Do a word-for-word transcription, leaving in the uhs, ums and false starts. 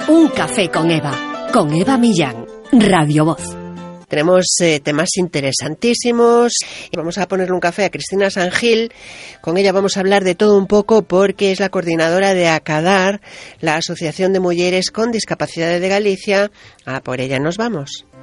Un café con Eva, con Eva Millán, Radio Voz. Tenemos eh, temas interesantísimos y vamos a ponerle un café a Cristina Sangil. Con ella vamos a hablar de todo un poco porque es la coordinadora de ACADAR, la Asociación de Mujeres con Discapacidades de Galicia. Ah, por ella nos vamos.